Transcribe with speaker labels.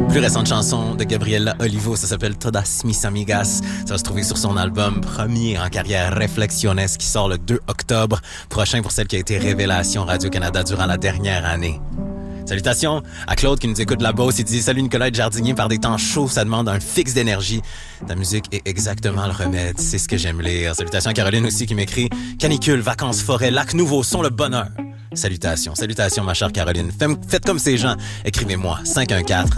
Speaker 1: Plus récente chanson de Gabriela Olivo, ça s'appelle Todas mis amigas. Ça va se trouver sur son album premier en carrière Reflexiones qui sort le 2 octobre prochain pour celle qui a été révélation Radio-Canada durant la dernière année. Salutations à Claude qui nous écoute de la Beauce. Il dit « Salut Nicolas, être jardinier par des temps chauds, ça demande un fixe d'énergie. Ta musique est exactement le remède, c'est ce que j'aime lire. » Salutations à Caroline aussi qui m'écrit « Canicule, vacances, forêt, lac nouveau sont le bonheur. » Salutations ma chère Caroline. Faites comme ces gens. Écrivez-moi 514